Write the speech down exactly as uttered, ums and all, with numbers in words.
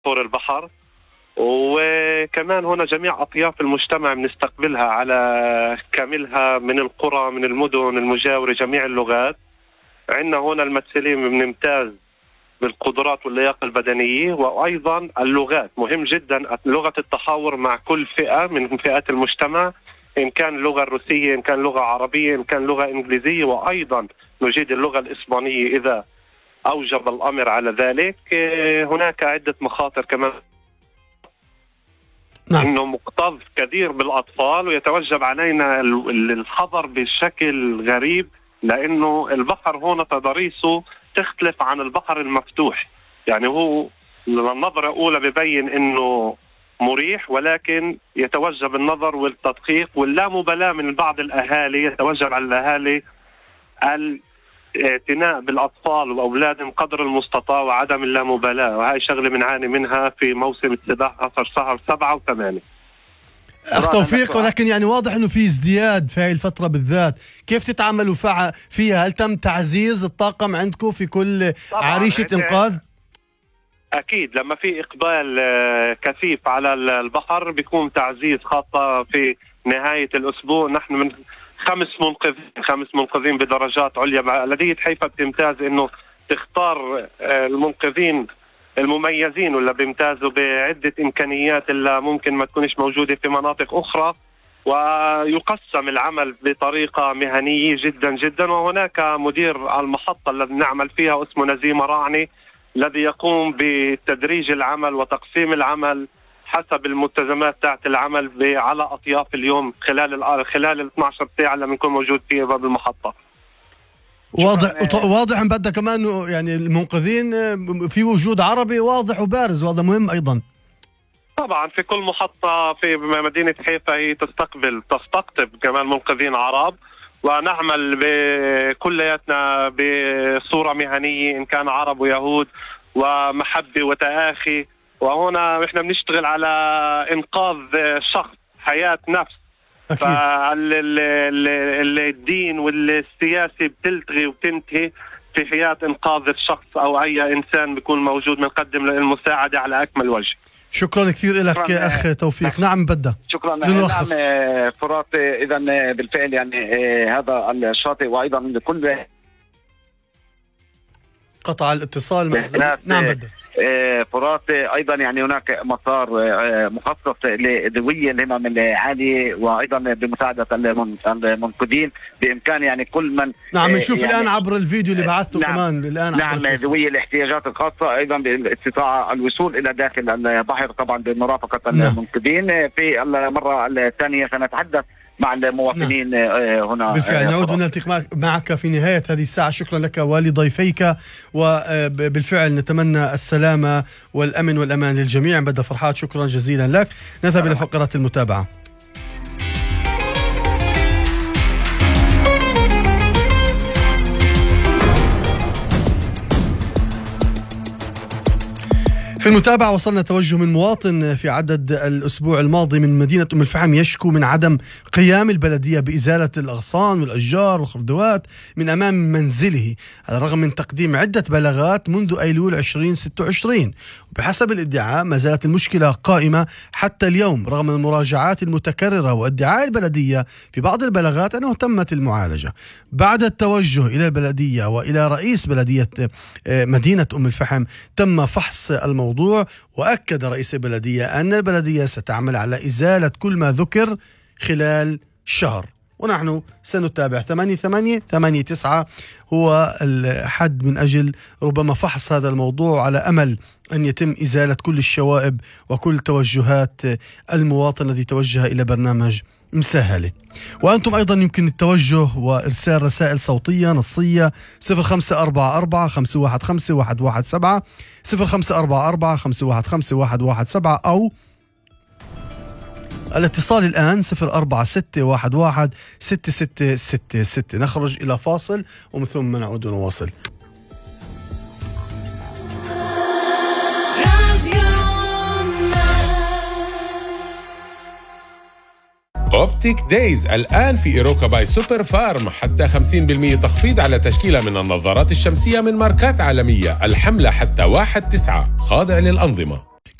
طور البحر. وكمان هنا جميع أطياف المجتمع بنستقبلها على كاملها، من القرى من المدن المجاورة جميع اللغات. عندنا هنا الممثلين بنمتاز بالقدرات واللياقة البدنية، وأيضا اللغات مهم جدا لغة التحاور مع كل فئة من فئات المجتمع، إن كان اللغة الروسية، إن كان لغة عربية، إن كان لغة إنجليزية، وأيضا نجيد اللغة الإسبانية إذا أوجب الأمر على ذلك. هناك عدة مخاطر كمان، نعم. إنه مكتظ كثير بالأطفال، ويتوجب علينا الحذر بشكل غريب، لأنه البحر هنا تضاريسه تختلف عن البحر المفتوح. يعني هو النظرة الأولى ببين إنه مريح، ولكن يتوجب النظر والتدقيق واللامبالاة من بعض الأهالي. يتوجب على الأهالي الاعتناء بالأطفال وأولادهم قدر المستطاع وعدم اللامبالاة، وهي شغلة بنعاني منها في موسم السباحة في شهر سبعة وثمانية. أخ توفيق، ولكن يعني واضح أنه في ازدياد في هذه الفترة بالذات، كيف تتعاملوا فيها؟ هل تم تعزيز الطاقم عندكم في كل عريشة إنقاذ؟ أكيد لما في إقبال كثيف على البحر بيكون تعزيز، خاصة في نهاية الأسبوع. نحن من خمس منقذين خمس منقذين بدرجات عليا. بلدية حيفا بتمتاز إنه تختار المنقذين المميزين ولا بيمتازوا بعدة إمكانيات اللي ممكن ما تكونش موجودة في مناطق أخرى، ويقسم العمل بطريقة مهنية جدا جدا. وهناك مدير المحطة الذي نعمل فيها اسمه نزيم راعني، الذي يقوم بتدريج العمل وتقسيم العمل حسب الملتزمات تاعت العمل على أطياف اليوم خلال خلال ال اثنتي عشرة ساعة اللي بنكون موجود فيها باب المحطة. واضح واضح ان بدها كمان يعني المنقذين في وجود عربي واضح وبارز، وهذا مهم ايضا. طبعا في كل محطة في مدينة حيفا هي تستقبل تستقطب كمان منقذين عرب، ونعمل بكلياتنا بصورة مهنية، إن كان عرب ويهود، ومحبة وتآخي. وهنا إحنا بنشتغل على إنقاذ شخص، حياة نفس. فالدين والسياسة بتلتغي وبتنتهي في حياة إنقاذ الشخص أو أي إنسان بيكون موجود، بنقدم المساعدة على أكمل وجه. شكرا كثير لك أخ توفيق. نعم بدأ. شكرا. نعم فرات، إذا بالفعل يعني هذا الشاطئ، وأيضا كل قطع الاتصال مع الزميل. نعم بدأ. فرات ايضا يعني هناك مسار مخصص لذوي الهمم العاليه، وايضا بمساعده المنقذين بامكان يعني كل من. نعم نشوف يعني الان عبر الفيديو اللي بعثته. نعم كمان الان. نعم ذوي الاحتياجات الخاصه ايضا بالاستطاعه الوصول الى داخل البحر، طبعا بمرافقه المنقذين. في المره الثانيه سنتحدث مع المواطنين. نعم. هنا بالفعل نعود ونلتقي معك في نهاية هذه الساعة. شكرا لك ولضيفيك، وبالفعل نتمنى السلامة والأمن والأمان للجميع. بدأ فرحات، شكرا جزيلا لك. نذهب إلى فقرة المتابعة. في المتابعة وصلنا توجه من مواطن في عدد الأسبوع الماضي من مدينة أم الفحم يشكو من عدم قيام البلدية بإزالة الأغصان والأشجار والخردوات من أمام منزله، على الرغم من تقديم عدة بلاغات منذ أيلول ألفين وستة وعشرين. وبحسب الادعاء ما زالت المشكلة قائمة حتى اليوم، رغم المراجعات المتكررة وادعاء البلدية في بعض البلاغات أنه تمت المعالجة. بعد التوجه إلى البلدية وإلى رئيس بلدية مدينة أم الفحم تم فحص الموضوع، وأكد رئيس البلدية أن البلدية ستعمل على إزالة كل ما ذكر خلال شهر. ونحن سنتابع. ثمانية ثمانية ثمانية تسعة هو الحد من أجل ربما فحص هذا الموضوع، على أمل أن يتم إزالة كل الشوائب وكل توجهات المواطن الذي توجه إلى برنامج مسهلة. وأنتم أيضا يمكن التوجه وإرسال رسائل صوتية نصية صفر خمسة أربعة أربعة خمسة واحد خمسة واحد واحد سبعة صفر خمسة أربعة أربعة خمسة واحد خمسة واحد واحد سبعة، أو الاتصال الآن صفر أربعة ستة واحد واحد ستة ستة ستة ستة. نخرج إلى فاصل ومن ثم نعود ونواصل. أوبتيك دايز الآن في إيروكا باي سوبر فارم، حتى خمسين بالمئة تخفيض على تشكيلة من النظارات الشمسية من ماركات عالمية. الحملة حتى واحد تسعة، خاضع للأنظمة.